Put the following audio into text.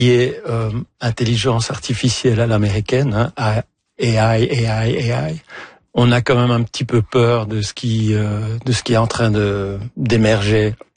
qui est intelligence artificielle à l'américaine, hein, AI. On a quand même un petit peu peur de ce qui est en train d'émerger